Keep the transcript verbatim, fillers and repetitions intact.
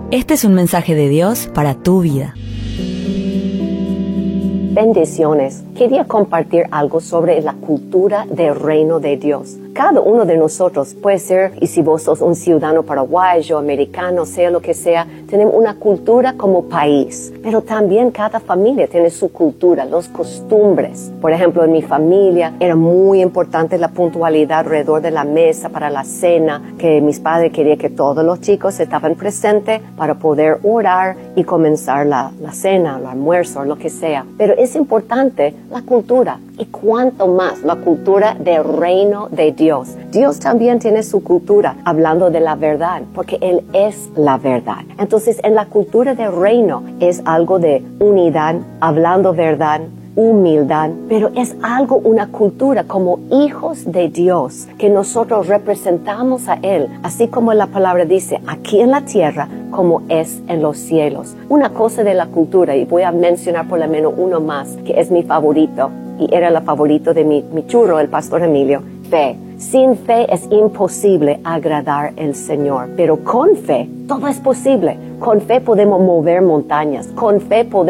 Este es un mensaje de Dios para tu vida. Bendiciones. Quería compartir algo sobre la cultura del reino de Dios. Cada uno de nosotros puede ser, y si vos sos un ciudadano paraguayo, americano, sea lo que sea, tenemos una cultura como país. Pero también cada familia tiene su cultura, los costumbres. Por ejemplo, en mi familia era muy importante la puntualidad alrededor de la mesa para la cena, que mis padres querían que todos los chicos estaban presentes para poder orar y comenzar la, la cena, el almuerzo, lo que sea. Pero es importante la cultura, y cuanto más la cultura del reino de Dios. Dios también tiene su cultura, hablando de la verdad, porque Él es la verdad. Entonces, en la cultura del reino es algo de unidad, hablando verdad, humildad, pero es algo, una cultura como hijos de Dios, que nosotros representamos a Él, así como la palabra dice, aquí en la tierra, como es en los cielos. Una cosa de la cultura, y voy a mencionar por lo menos uno más, que es mi favorito, y era el favorito de mi, mi churro, el pastor Emilio, fe. Sin fe es imposible agradar al Señor, pero con fe todo es posible. Con fe podemos mover montañas, con fe podemos